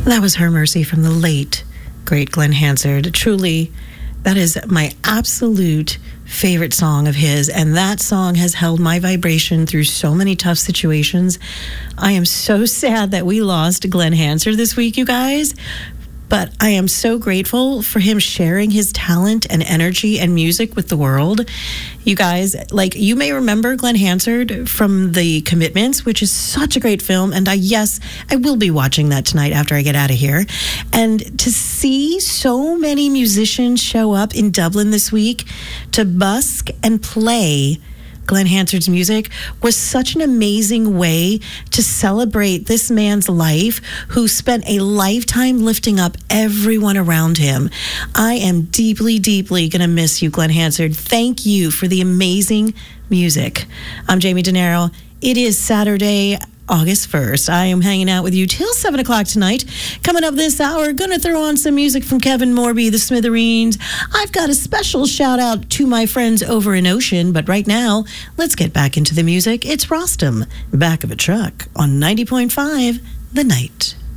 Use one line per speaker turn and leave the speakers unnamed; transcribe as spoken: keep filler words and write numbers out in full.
That was Her Mercy from the late, great Glenn Hansard. Truly, that is my absolute favorite song of his, and that song has held my vibration through so many tough situations. I am so sad that we lost Glenn Hansard this week, you guys. But I am so grateful for him sharing his talent and energy and music with the world. You guys, like, you may remember Glenn Hansard from The Commitments, which is such a great film. And I, yes, I will be watching that tonight after I get out of here. And to see so many musicians show up in Dublin this week to busk and play Glenn Hansard's music was such an amazing way to celebrate this man's life, who spent a lifetime lifting up everyone around him. I am deeply, deeply going to miss you, Glenn Hansard. Thank you for the amazing music. I'm Jamie DeNaro. It is Saturday, August first. I am hanging out with you till seven o'clock tonight. Coming up this hour, gonna throw on some music from Kevin Morby, the Smithereens. I've got a special shout out to my friends over in Ocean, but right now, let's get back into the music. It's Rostam, Back of a Truck on ninety point five The Night.